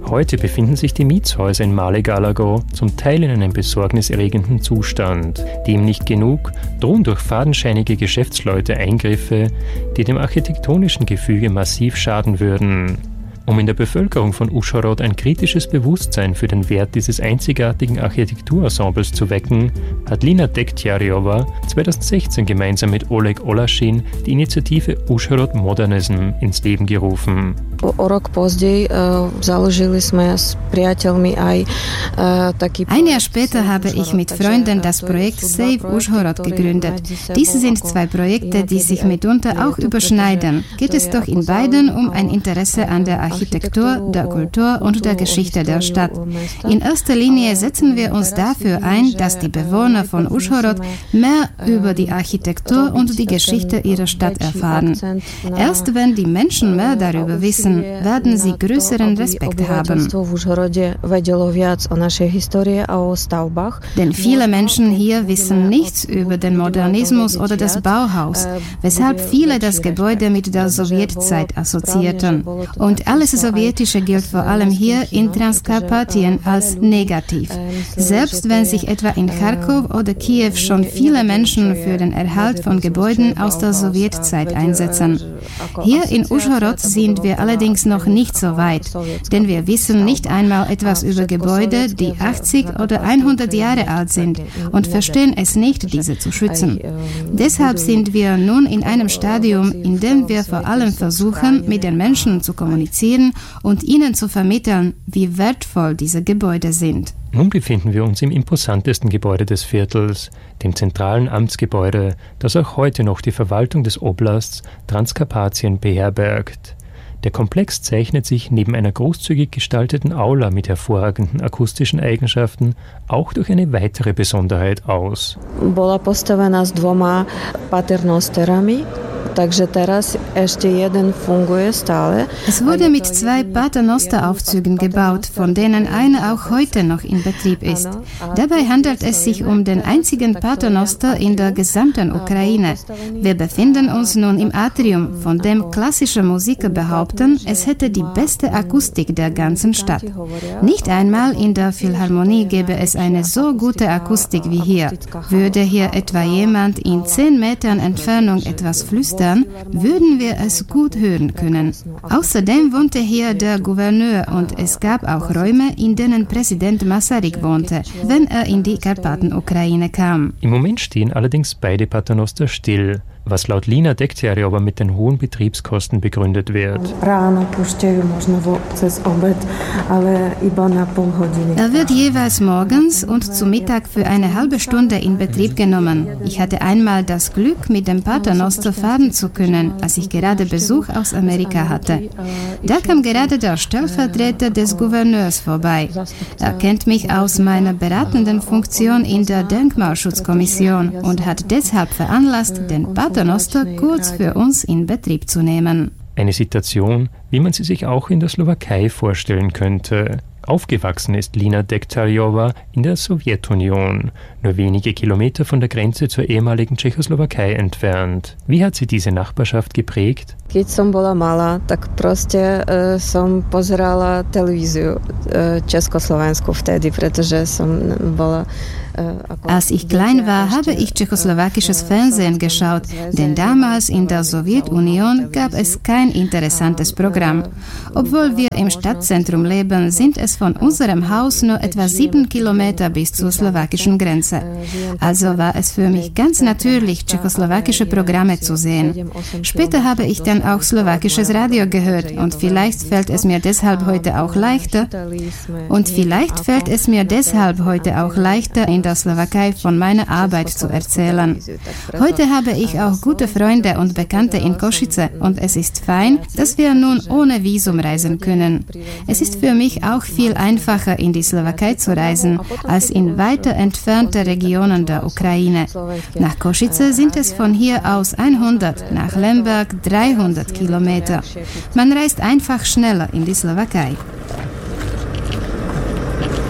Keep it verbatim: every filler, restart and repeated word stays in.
Heute befinden sich die Mietshäuser in Malé Galago zum Teil in einem besorgniserregenden Zustand. Dem nicht genug, drohen durch fadenscheinige Geschäftsleute Eingriffe, die dem architektonischen Gefüge massiv schaden würden. Um in der Bevölkerung von Užhorod ein kritisches Bewusstsein für den Wert dieses einzigartigen Architekturensembles zu wecken, hat Lina Dektiarjová zweitausendsechzehn gemeinsam mit Oleg Olaschin die Initiative Užhorod Modernism ins Leben gerufen. Ein Jahr später habe ich mit Freunden das Projekt Save Užhorod gegründet. Diese sind zwei Projekte, die sich mitunter auch überschneiden. Geht es doch in beiden um ein Interesse an der Architektur, der Kultur und der Geschichte der Stadt. In erster Linie setzen wir uns dafür ein, dass die Bewohner von Užhorod mehr über die Architektur und die Geschichte ihrer Stadt erfahren. Erst wenn die Menschen mehr darüber wissen, werden sie größeren Respekt haben. Denn viele Menschen hier wissen nichts über den Modernismus oder das Bauhaus, weshalb viele das Gebäude mit der Sowjetzeit assoziierten. Und alles Sowjetische gilt vor allem hier in Transkarpatien als negativ. Selbst wenn sich etwa in Charkow oder Kiew schon viele Menschen für den Erhalt von Gebäuden aus der Sowjetzeit einsetzen. Hier in Užhorod sind wir allerdings noch nicht so weit, denn wir wissen nicht einmal etwas über Gebäude, die achtzig oder hundert Jahre alt sind und verstehen es nicht, diese zu schützen. Deshalb sind wir nun in einem Stadium, in dem wir vor allem versuchen, mit den Menschen zu kommunizieren und ihnen zu vermitteln, wie wertvoll diese Gebäude sind. Nun befinden wir uns im imposantesten Gebäude des Viertels, dem zentralen Amtsgebäude, das auch heute noch die Verwaltung des Oblasts Transkarpatien beherbergt. Der Komplex zeichnet sich neben einer großzügig gestalteten Aula mit hervorragenden akustischen Eigenschaften auch durch eine weitere Besonderheit aus. Bola postavená s dvoma paternosterami. Es wurde mit zwei Paternosteraufzügen gebaut, von denen einer auch heute noch in Betrieb ist. Dabei handelt es sich um den einzigen Paternoster in der gesamten Ukraine. Wir befinden uns nun im Atrium, von dem klassische Musiker behaupten, es hätte die beste Akustik der ganzen Stadt. Nicht einmal in der Philharmonie gäbe es eine so gute Akustik wie hier. Würde hier etwa jemand in zehn Metern Entfernung etwas flüstern, würden wir es gut hören können. Außerdem wohnte hier der Gouverneur und es gab auch Räume, in denen Präsident Masaryk wohnte, wenn er in die Karpatenukraine kam. Im Moment stehen allerdings beide Paternoster still, was laut Lina Dektiarjová mit den hohen Betriebskosten begründet wird. Er wird jeweils morgens und zu Mittag für eine halbe Stunde in Betrieb genommen. Ich hatte einmal das Glück, mit dem Paternoster fahren zu können, als ich gerade Besuch aus Amerika hatte. Da kam gerade der Stellvertreter des Gouverneurs vorbei. Er kennt mich aus meiner beratenden Funktion in der Denkmalschutzkommission und hat deshalb veranlasst, den Paternoster kurz für uns in Betrieb zu nehmen. Eine Situation, wie man sie sich auch in der Slowakei vorstellen könnte. Aufgewachsen ist Lina Dektiarjová in der Sowjetunion, nur wenige Kilometer von der Grenze zur ehemaligen Tschechoslowakei entfernt. Wie hat sie diese Nachbarschaft geprägt? Keď som bola malá, tak proste uh, som pozerala televíziu uh, československu vtedy, pretože som bola. Als ich klein war, habe ich tschechoslowakisches Fernsehen geschaut, denn damals in der Sowjetunion gab es kein interessantes Programm. Obwohl wir im Stadtzentrum leben, sind es von unserem Haus nur etwa sieben Kilometer bis zur slowakischen Grenze. Also war es für mich ganz natürlich, tschechoslowakische Programme zu sehen. Später habe ich dann auch slowakisches Radio gehört und vielleicht fällt es mir deshalb heute auch leichter und vielleicht fällt es mir deshalb heute auch leichter, in der Slowakei von meiner Arbeit zu erzählen. Heute habe ich auch gute Freunde und Bekannte in Košice und es ist fein, dass wir nun ohne Visum reisen können. Es ist für mich auch viel einfacher, in die Slowakei zu reisen, als in weiter entfernte Regionen der Ukraine. Nach Košice sind es von hier aus hundert, nach Lemberg dreihundert Kilometer. Man reist einfach schneller in die Slowakei.